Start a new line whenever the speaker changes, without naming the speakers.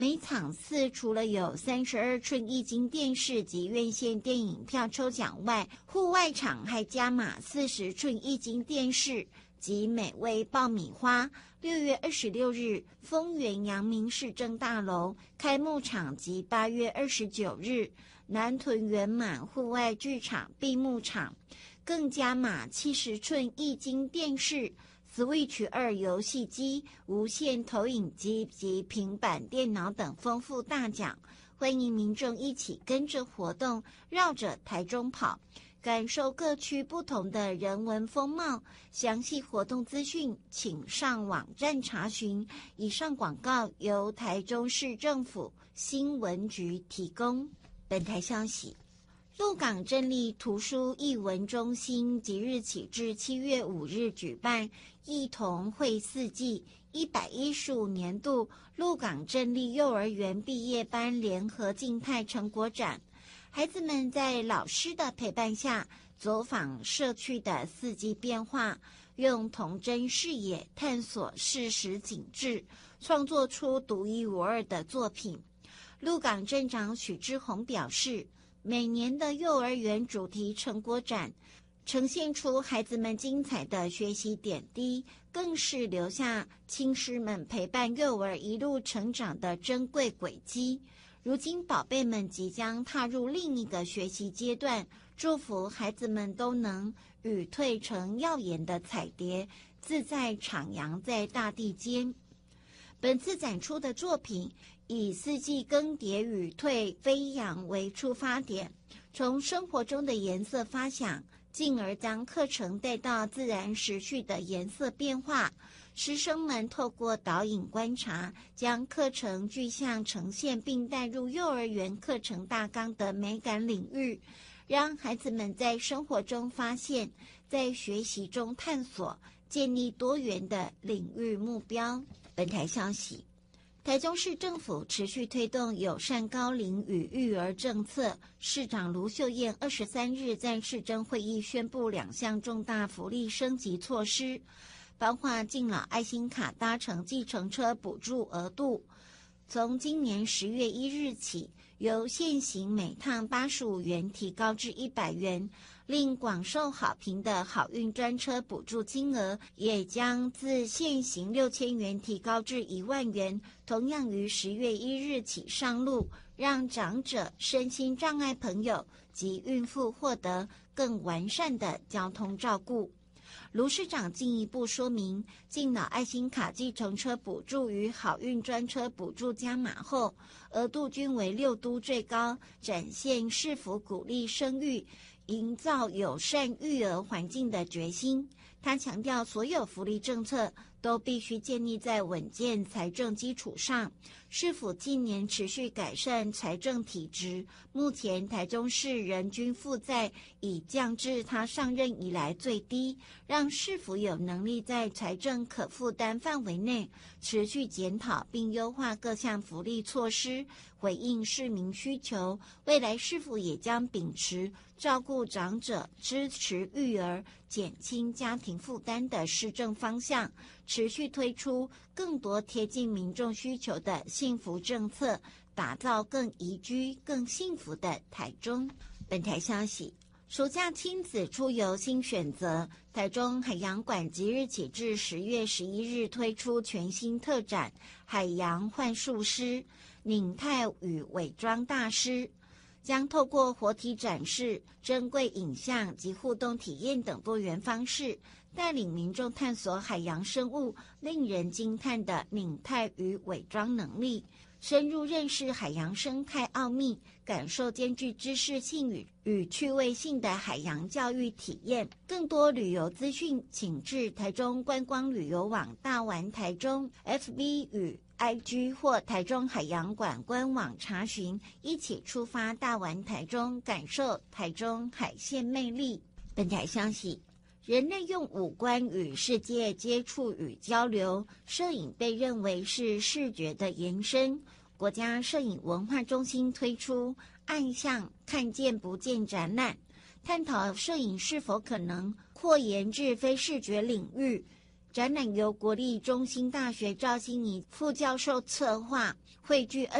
每场次除了有32寸液晶电视及院线电影票抽奖外，户外场还加码40寸液晶电视及美味爆米花。6月26日，丰原阳明市政大楼开幕场及8月29日，南屯圆满户外剧场闭幕场，更加码70寸液晶电视、Switch 2游戏机、无线投影机及平板电脑等丰富大奖。欢迎民众一起跟着活动，绕着台中跑，感受各区不同的人文风貌。详细活动资讯请上网站查询。以上广告由台中市政府新闻局提供。本台消息，鹿港镇立图书艺文中心即日起至7月5日举办艺童绘四季115年度鹿港镇立幼儿园毕业班联合静态成果展。孩子们在老师的陪伴下，走访社区的四季变化，用童真视野探索事实景致，创作出独一无二的作品。鹿港镇长许志宏表示，每年的幼儿园主题成果展呈现出孩子们精彩的学习点滴，更是留下亲师们陪伴幼儿一路成长的珍贵轨迹。如今宝贝们即将踏入另一个学习阶段，祝福孩子们都能羽蜕成耀眼的彩蝶，自在徜徉在大地间。本次展出的作品以四季更迭羽蜕飞扬为出发点，从生活中的颜色发想，进而将课程带到自然时序的颜色变化。师生们透过导引观察，将课程具象呈现并带入幼儿园课程大纲的美感领域，让孩子们在生活中发现，在学习中探索，建立多元的领域目标。本台消息，台中市政府持续推动友善高龄与育儿政策，市长卢秀燕23日在市政会议宣布2项重大福利升级措施，包括敬老爱心卡搭乘计程车补助额度，从今年10月1日起，由现行每趟85元提高至100元，另广受好评的好运专车补助金额也将自现行6000元提高至1万元，同样于10月1日起上路，让长者、身心障碍朋友及孕妇获得更完善的交通照顾。卢市长进一步说明，敬老爱心卡计程车补助与好运专车补助加码后，额度均为6都最高，展现市府鼓励生育、营造友善育儿环境的决心。他强调，所有福利政策都必须建立在稳健财政基础上。市府近年持续改善财政体质，目前台中市人均负债已降至他上任以来最低，让市府有能力在财政可负担范围内持续检讨并优化各项福利措施，回应市民需求。未来市府也将秉持照顾长者、支持育儿、减轻家庭负担的施政方向，持续推出更多贴近民众需求的幸福政策，打造更宜居、更幸福的台中。本台消息，暑假亲子出游新选择，台中海洋馆即日起至10月11日推出全新特展《海洋幻术师：拧太与伪装大师》，将透过活体展示、珍贵影像及互动体验等多元方式，带领民众探索海洋生物令人惊叹的拧太与伪装能力，深入认识海洋生态奥秘，感受兼具知识性与趣味性的海洋教育体验。更多旅游资讯，请至台中观光旅游网大玩台中 FB 与IG 或台中海洋馆官网查询，一起出发大玩台中，感受台中海鲜魅力。本台消息，人类用五官与世界接触与交流，摄影被认为是视觉的延伸。国家摄影文化中心推出暗巷看见不见展览，探讨摄影是否可能扩延至非视觉领域， 展览由国立中兴大学赵欣怡副教授策划，汇聚